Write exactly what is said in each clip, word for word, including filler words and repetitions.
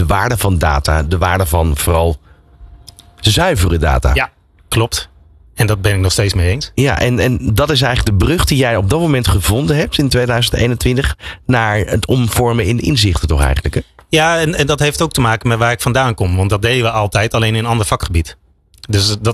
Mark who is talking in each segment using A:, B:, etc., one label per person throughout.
A: waarde van data, de waarde van vooral zuivere data.
B: Ja, klopt. En dat ben ik nog steeds mee eens.
A: Ja, en, en dat is eigenlijk de brug die jij op dat moment gevonden hebt in tweeduizend eenentwintig naar het omvormen in inzichten toch eigenlijk, hè?
B: Ja, en, en dat heeft ook te maken met waar ik vandaan kom. Want dat deden we altijd, alleen in een ander vakgebied. Dus dat,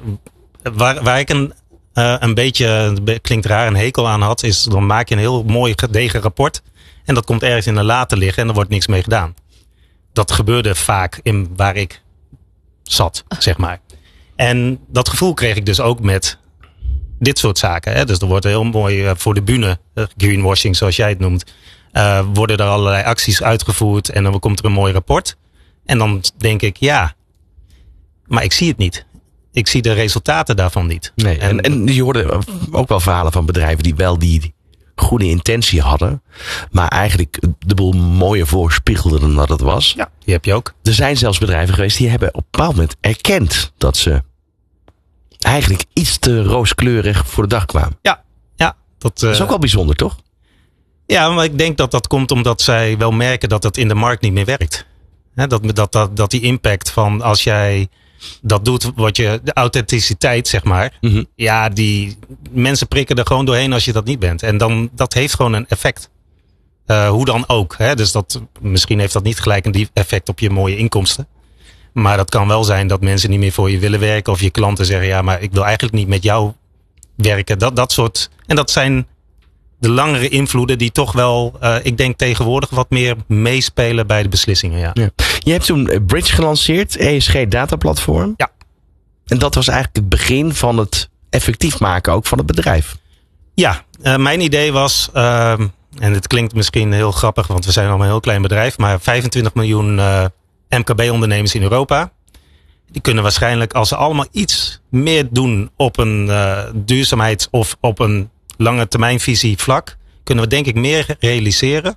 B: waar, waar ik een, uh, een beetje, klinkt raar, een hekel aan had, is dan maak je een heel mooi gedegen rapport. En dat komt ergens in een la te liggen en er wordt niks mee gedaan. Dat gebeurde vaak in waar ik zat, zeg maar. En dat gevoel kreeg ik dus ook met dit soort zaken. Hè? Dus er wordt heel mooi uh, voor de bühne, uh, greenwashing zoals jij het noemt, uh, worden er allerlei acties uitgevoerd en dan komt er een mooi rapport. En dan denk ik, ja, maar ik zie het niet. Ik zie de resultaten daarvan niet.
A: Nee, en, en je hoorde ook wel verhalen van bedrijven die wel die goede intentie hadden, maar eigenlijk de boel mooier voorspiegelden dan dat het was.
B: Ja, die heb je ook.
A: Er zijn zelfs bedrijven geweest die hebben op een bepaald moment erkend dat ze eigenlijk iets te rooskleurig voor de dag kwamen.
B: Ja, ja. Dat, uh,
A: dat is ook wel bijzonder, toch?
B: Ja, maar ik denk dat dat komt omdat zij wel merken dat het in de markt niet meer werkt. He, dat, dat, dat, dat die impact van als jij dat doet, wat je, de authenticiteit, zeg maar. Mm-hmm. Ja, die mensen prikken er gewoon doorheen als je dat niet bent. En dan, dat heeft gewoon een effect. Uh, hoe dan ook. Hè? Dus dat, misschien heeft dat niet gelijk een effect op je mooie inkomsten. Maar dat kan wel zijn dat mensen niet meer voor je willen werken. Of je klanten zeggen, ja, maar ik wil eigenlijk niet met jou werken. Dat, dat soort. En dat zijn de langere invloeden die toch wel, uh, ik denk tegenwoordig wat meer meespelen bij de beslissingen. Ja.
A: Ja. Je hebt toen Bridge gelanceerd, E S G dataplatform.
B: Ja.
A: En dat was eigenlijk het begin van het effectief maken ook van het bedrijf.
B: Ja, uh, mijn idee was, uh, en het klinkt misschien heel grappig, want we zijn allemaal een heel klein bedrijf, maar vijfentwintig miljoen uh, M K B-ondernemers in Europa. Die kunnen waarschijnlijk, als ze allemaal iets meer doen op een uh, duurzaamheid of op een lange termijnvisie vlak, kunnen we denk ik meer realiseren,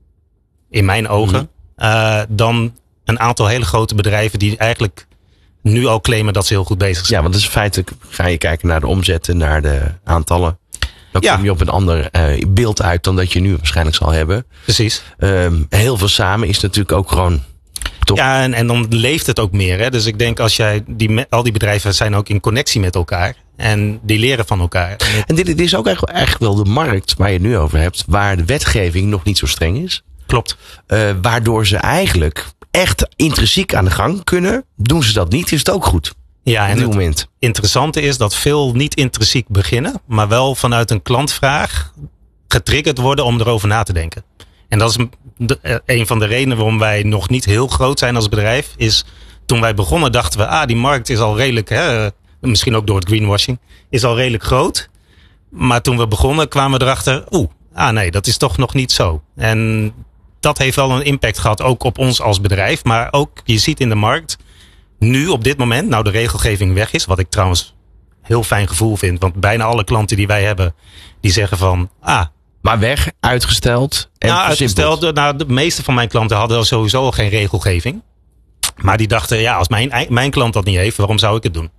B: in mijn ogen, mm-hmm. uh, dan een aantal hele grote bedrijven die eigenlijk nu al claimen dat ze heel goed bezig zijn.
A: Ja, want dus feitelijk ga je kijken naar de omzetten, naar de aantallen. Dan
B: ja.
A: kom je op een ander uh, beeld uit dan dat je nu waarschijnlijk zal hebben.
B: Precies.
A: Um, heel veel samen is natuurlijk ook gewoon top.
B: Ja, en, en dan leeft het ook meer. Hè? Dus ik denk als jij, die, al die bedrijven zijn ook in connectie met elkaar. En die leren van elkaar.
A: En dit, dit is ook eigenlijk, eigenlijk wel de markt waar je het nu over hebt. Waar de wetgeving nog niet zo streng is.
B: Klopt.
A: Uh, waardoor ze eigenlijk echt intrinsiek aan de gang kunnen. Doen ze dat niet, is het ook goed.
B: Ja, en
A: op dit
B: het
A: moment.
B: interessante is dat veel niet intrinsiek beginnen. Maar wel vanuit een klantvraag getriggerd worden om erover na te denken. En dat is de, een van de redenen waarom wij nog niet heel groot zijn als bedrijf. Is toen wij begonnen dachten we, ah die markt is al redelijk, hè, misschien ook door het greenwashing, is al redelijk groot. Maar toen we begonnen kwamen we erachter, oeh, ah nee, dat is toch nog niet zo. En dat heeft wel een impact gehad, ook op ons als bedrijf. Maar ook, je ziet in de markt, nu op dit moment, nou de regelgeving weg is. Wat ik trouwens heel fijn gevoel vind. Want bijna alle klanten die wij hebben, die zeggen van, ah.
A: Maar weg, uitgesteld en
B: nou, uitgesteld. Nou, de meeste van mijn klanten hadden sowieso al geen regelgeving. Maar die dachten, ja, als mijn, mijn klant dat niet heeft, waarom zou ik het doen?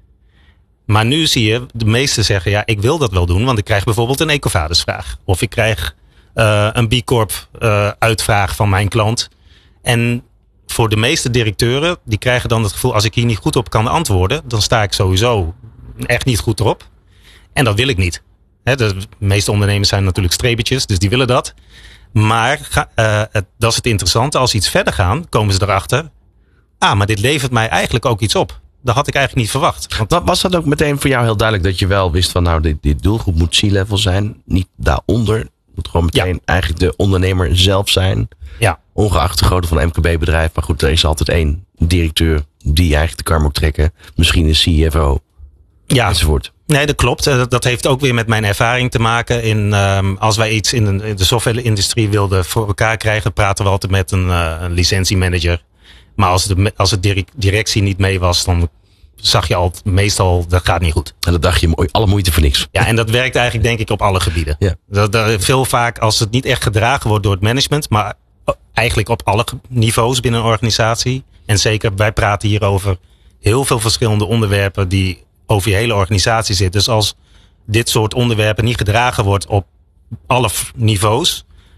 B: Maar nu zie je, de meesten zeggen, ja, ik wil dat wel doen. Want ik krijg bijvoorbeeld een Ecovadis vraag. Of ik krijg uh, een B Corp uh, uitvraag van mijn klant. En voor de meeste directeuren, die krijgen dan het gevoel, als ik hier niet goed op kan antwoorden, dan sta ik sowieso echt niet goed erop. En dat wil ik niet. He, de meeste ondernemers zijn natuurlijk strebertjes, dus die willen dat. Maar uh, het, dat is het interessante. Als ze iets verder gaan, komen ze erachter. Ah, maar dit levert mij eigenlijk ook iets op. Dat had ik eigenlijk niet verwacht.
A: Want was dat ook meteen voor jou heel duidelijk dat je wel wist van nou, dit, dit doelgroep moet C-level zijn. Niet daaronder. Het moet gewoon meteen ja. eigenlijk de ondernemer zelf zijn.
B: Ja.
A: Ongeacht de grootte van een M K B-bedrijf. Maar goed, er is altijd één directeur die eigenlijk de kar moet trekken. Misschien een C F O.
B: Ja.
A: Enzovoort.
B: Nee, dat klopt. Dat heeft ook weer met mijn ervaring te maken. In, um, als wij iets in de, in de software-industrie wilden voor elkaar krijgen, praten we altijd met een, uh, een licentiemanager. Maar als de, als de directie niet mee was, dan zag je al meestal, dat gaat niet goed.
A: En dat dacht je, alle moeite voor niks.
B: Ja, en dat werkt eigenlijk denk ik op alle gebieden.
A: Ja.
B: Dat, dat, veel vaak als het niet echt gedragen wordt door het management, maar eigenlijk op alle niveaus binnen een organisatie. En zeker, wij praten hier over heel veel verschillende onderwerpen die over je hele organisatie zitten. Dus als dit soort onderwerpen niet gedragen wordt op alle niveaus,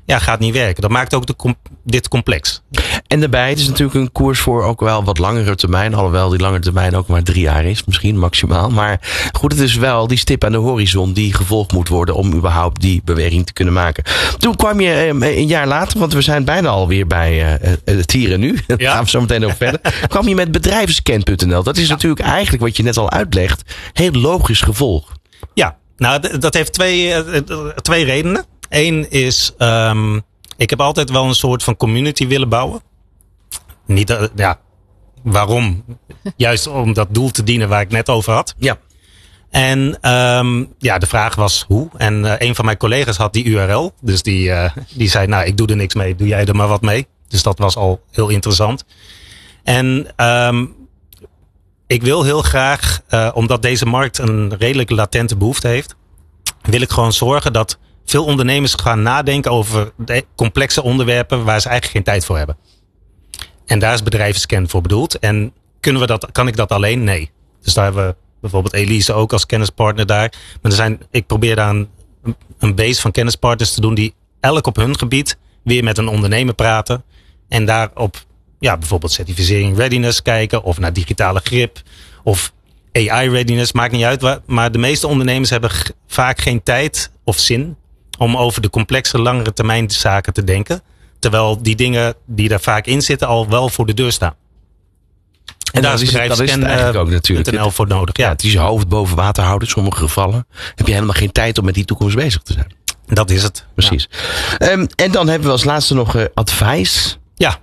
B: ja, gaat niet werken. Dat maakt ook de com- dit complex.
A: En daarbij, het is natuurlijk een koers voor ook wel wat langere termijn. Alhoewel die langere termijn ook maar drie jaar is. Misschien maximaal. Maar goed, het is wel die stip aan de horizon die gevolgd moet worden om überhaupt die beweging te kunnen maken. Toen kwam je eh, een jaar later, want we zijn bijna alweer bij uh, het hier en nu. Daar ja. gaan we zo meteen over verder. Kwam je met bedrijvenscan punt n l. Dat is ja. natuurlijk eigenlijk wat je net al uitlegt. Heel logisch gevolg.
B: Ja, nou d- dat heeft twee, uh, twee redenen. Eén is, um, ik heb altijd wel een soort van community willen bouwen. Niet, uh, ja, waarom? Juist om dat doel te dienen waar ik net over had.
A: Ja.
B: En um, ja, de vraag was hoe. En uh, een van mijn collega's had die U R L. Dus die, uh, die zei, nou, ik doe er niks mee. Doe jij er maar wat mee? Dus dat was al heel interessant. En um, ik wil heel graag, uh, omdat deze markt een redelijk latente behoefte heeft, wil ik gewoon zorgen dat veel ondernemers gaan nadenken over de complexe onderwerpen waar ze eigenlijk geen tijd voor hebben. En daar is bedrijvenscan voor bedoeld. En kunnen we dat, kan ik dat alleen? Nee. Dus daar hebben we bijvoorbeeld Elise ook als kennispartner daar. Maar er zijn, ik probeer daar een, een base van kennispartners te doen die elk op hun gebied weer met een ondernemer praten. En daarop ja, bijvoorbeeld certificering readiness kijken of naar digitale grip of A I readiness. Maakt niet uit. Maar de meeste ondernemers hebben g- vaak geen tijd of zin om over de complexe langere termijn zaken te denken. Terwijl die dingen die daar vaak in zitten al wel voor de deur staan. En, en daar is bedrijfsscan eigenlijk ook natuurlijk punt n l voor nodig. Ja.
A: Ja, het is je hoofd boven water houden in sommige gevallen. Heb je helemaal geen tijd om met die toekomst bezig te zijn.
B: Dat is het.
A: Precies. Ja. Um, en dan hebben we als laatste nog uh, advice.
B: Ja.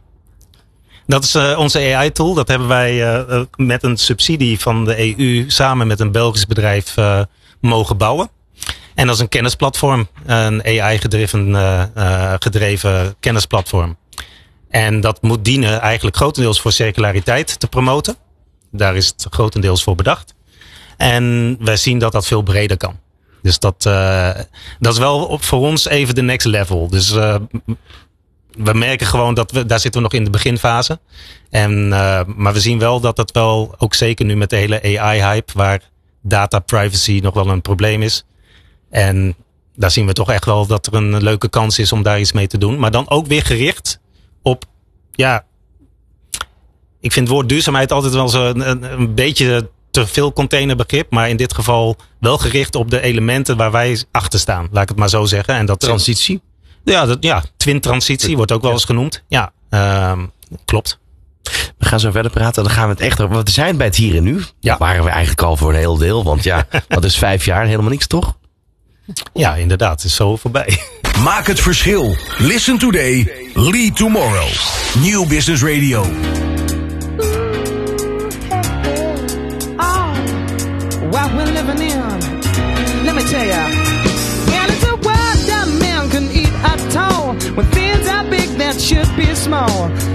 B: Dat is uh, onze A I-tool. Dat hebben wij uh, met een subsidie van de E U samen met een Belgisch bedrijf uh, mogen bouwen. En dat is een kennisplatform. Een A I-gedreven uh, uh, gedreven kennisplatform. En dat moet dienen eigenlijk grotendeels voor circulariteit te promoten. Daar is het grotendeels voor bedacht. En wij zien dat dat veel breder kan. Dus dat, uh, dat is wel op, voor ons even de next level. Dus uh, we merken gewoon dat we, daar zitten we nog in de beginfase. En, uh, maar we zien wel dat het wel, ook zeker nu met de hele A I-hype, waar data privacy nog wel een probleem is. En daar zien we toch echt wel dat er een leuke kans is om daar iets mee te doen. Maar dan ook weer gericht op, ja, ik vind het woord duurzaamheid altijd wel zo een, een, een beetje te veel containerbegrip. Maar in dit geval wel gericht op de elementen waar wij achter staan. Laat ik het maar zo zeggen. En dat
A: transitie?
B: Ja, dat, ja, twin-transitie wordt ook wel eens genoemd. Ja, uh, klopt.
A: We gaan zo verder praten. Dan gaan we het echt over. Want we zijn bij het hier en nu.
B: Ja.
A: Waren we eigenlijk al voor een heel deel. Want ja, dat is vijf jaar helemaal niks, toch?
B: Ja, inderdaad. Het is zo voorbij.
C: Maak het verschil. Listen today. Lead tomorrow. New Business Radio.
D: Oh, what we're living in. Let me tell ya. And it's a world that man can eat at all. When things are big that should be small.